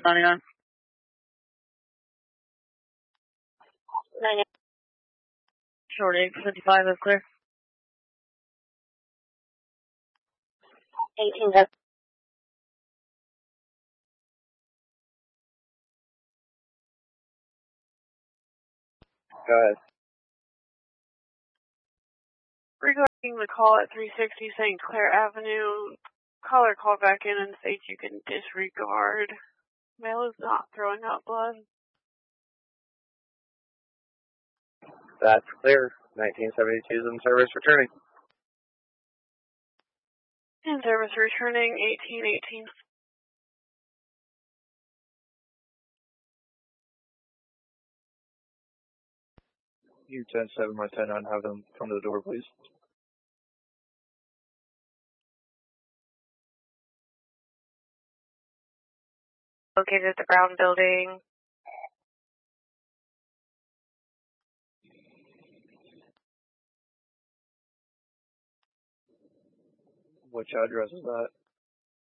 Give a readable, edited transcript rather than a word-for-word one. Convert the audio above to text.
99. 99. Short 855 is clear. 18 up. Go ahead. Regarding the call at 360 St. Clair Avenue, caller called back in and states you can disregard. Male is not throwing up blood. That's clear. 1972 is in service returning. In service returning 1818. You 10-7 by 10-9, have them come to the door, please. Located at the Brown Building. Which address is that?